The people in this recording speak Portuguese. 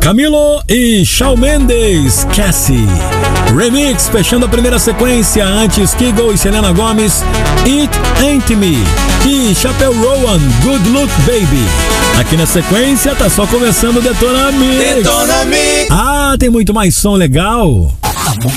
Camilo e Shawn Mendes, Cassie. Remix, fechando a primeira sequência, antes Kegel e Selena Gomez, It Ain't Me. E Chapéu Rowan, Good Look Baby. Aqui na sequência, tá só começando o Detona Mix. Detona Mix. Ah, tem muito mais som legal.